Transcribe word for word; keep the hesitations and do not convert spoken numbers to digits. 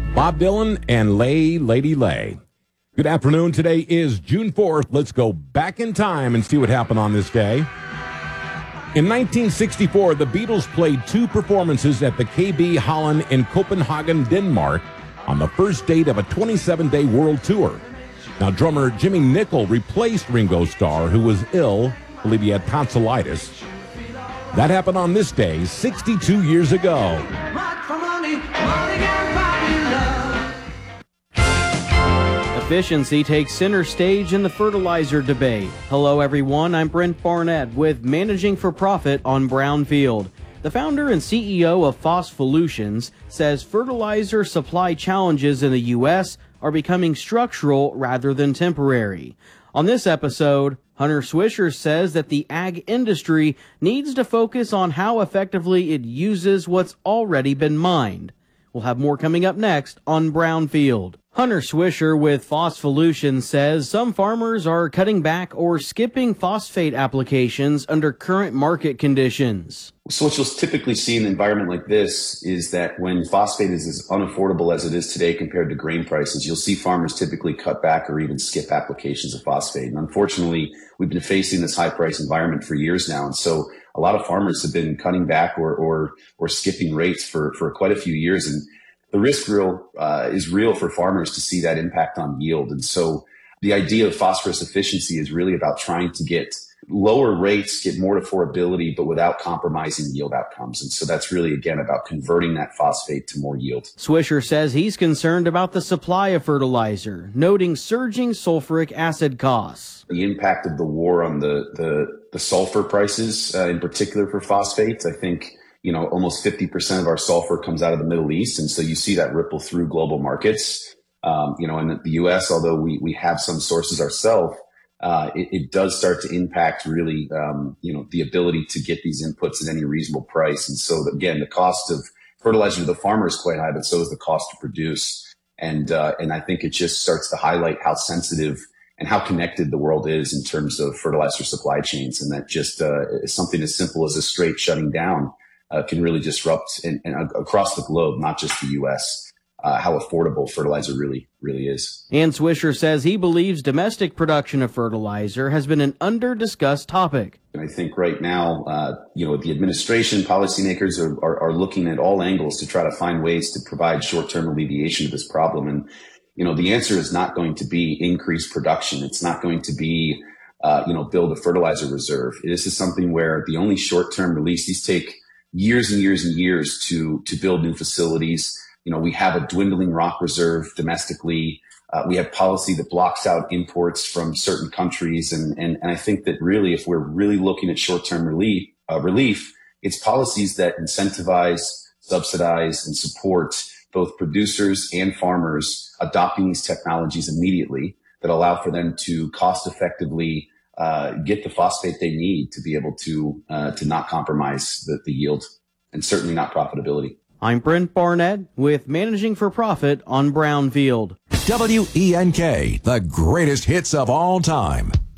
Bob Dylan and Lay Lady Lay. Good afternoon. Today is June fourth. Let's go back in time and see what happened on this day. In nineteen sixty-four, the Beatles played two performances at the K B Hallen in Copenhagen, Denmark, on the first date of a twenty-seven day world tour. Now, drummer Jimmy Nicol replaced Ringo Starr, who was ill. I believe he had tonsillitis. That happened on this day sixty-two years ago. Efficiency takes center stage in the fertilizer debate. Hello, everyone. I'm Brent Barnett with Managing for Profit on Brownfield. The founder and C E O of Phospholutions says fertilizer supply challenges in the U S are becoming structural rather than temporary. On this episode, Hunter Swisher says that the ag industry needs to focus on how effectively it uses what's already been mined. We'll have more coming up next on Brownfield. Hunter Swisher with Phospholutions says some farmers are cutting back or skipping phosphate applications under current market conditions. So what you'll typically see in an environment like this is that when phosphate is as unaffordable as it is today compared to grain prices, you'll see farmers typically cut back or even skip applications of phosphate. And unfortunately, we've been facing this high price environment for years now. And so a lot of farmers have been cutting back or or, or skipping rates for, for quite a few years. And the risk real uh, is real for farmers to see that impact on yield. And so the idea of phosphorus efficiency is really about trying to get lower rates, get more affordability, but without compromising yield outcomes. And so that's really, again, about converting that phosphate to more yield. Swisher says he's concerned about the supply of fertilizer, noting surging sulfuric acid costs. The impact of the war on the, the, the sulfur prices, uh, in particular for phosphates, I think, you know, almost fifty percent of our sulfur comes out of the Middle East. And so you see that ripple through global markets. Um, you know, in the U S, although we, we have some sources ourselves, uh, it, it does start to impact really, um, you know, the ability to get these inputs at any reasonable price. And so again, the cost of fertilizer to the farmer is quite high, but so is the cost to produce. And, uh, and I think it just starts to highlight how sensitive and how connected the world is in terms of fertilizer supply chains. And that just, uh, something as simple as a straight shutting down Uh, can really disrupt and, and across the globe, not just the U S, uh, how affordable fertilizer really, really is. And Swisher says he believes domestic production of fertilizer has been an under-discussed topic. And I think right now, uh, you know, the administration, policymakers are, are, are looking at all angles to try to find ways to provide short-term alleviation of this problem. And, you know, the answer is not going to be increased production. It's not going to be, uh, you know, build a fertilizer reserve. This is something where the only short-term release, these take years and years and years to, to build new facilities. You know, we have a dwindling rock reserve domestically. Uh, we have policy that blocks out imports from certain countries. And, and, and I think that really, if we're really looking at short-term relief, uh, relief, it's policies that incentivize, subsidize, and support both producers and farmers adopting these technologies immediately that allow for them to cost effectively Uh, get the phosphate they need to be able to uh, to not compromise the, the yield and certainly not profitability. I'm Brent Barnett with Managing for Profit on Brownfield. W E N K, the greatest hits of all time.